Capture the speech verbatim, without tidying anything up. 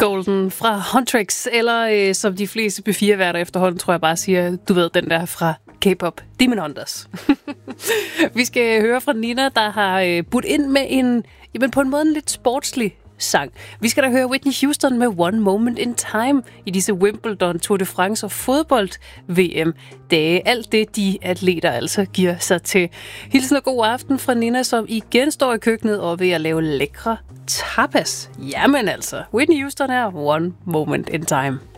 Golden fra Huntrix, eller øh, som de fleste B fire-værter efterhånden, tror jeg bare siger, du ved, den der fra K-pop, Demon Hunters. Vi skal høre fra Nina, der har øh, budt ind med en, jamen på en måde en lidt sportslig sang. Vi skal da høre Whitney Houston med One Moment in Time i disse Wimbledon, Tour de France og fodbold-V M-dage. Alt det, de atleter altså giver sig til. Hilsen og god aften fra Nina, som igen står i køkkenet og ved at lave lækre tapas. Jamen altså, Whitney Houston er One Moment in Time.